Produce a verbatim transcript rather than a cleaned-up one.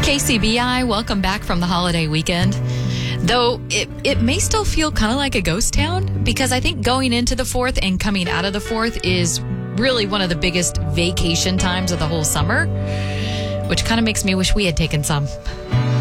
K C B I, welcome back from the holiday weekend. Though it, it may still feel kind of like a ghost town, because I think going into the fourth and coming out of the fourth is really one of the biggest vacation times of the whole summer, which kind of makes me wish we had taken some.